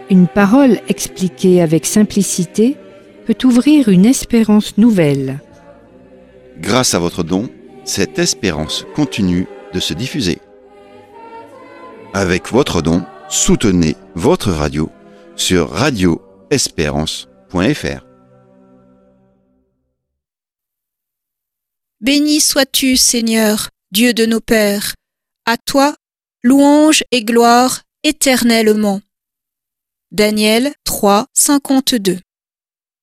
Une parole expliquée avec simplicité peut ouvrir une espérance nouvelle. Grâce à votre don, cette espérance continue de se diffuser. Avec votre don, soutenez votre radio sur radioespérance.fr. Béni sois-tu, Seigneur, Dieu de nos pères. À toi, louange et gloire éternellement. Daniel 3, 52.